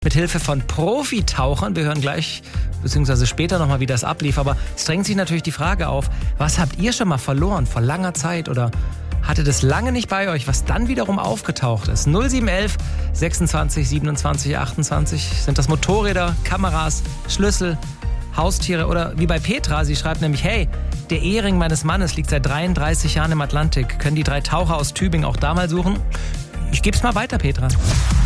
Mit Hilfe von Profitauchern. Wir hören gleich bzw. später nochmal, wie das ablief. Aber es drängt sich natürlich die Frage auf, was habt ihr schon mal verloren vor langer Zeit oder hattet es lange nicht bei euch, was dann wiederum aufgetaucht ist? 0711 26 27 28. Sind das Motorräder, Kameras, Schlüssel, Haustiere oder wie bei Petra, sie schreibt nämlich, hey, der Ehering meines Mannes liegt seit 33 Jahren im Atlantik. Können die 3 Taucher aus Tübingen auch da mal suchen? Ich geb's mal weiter, Petra.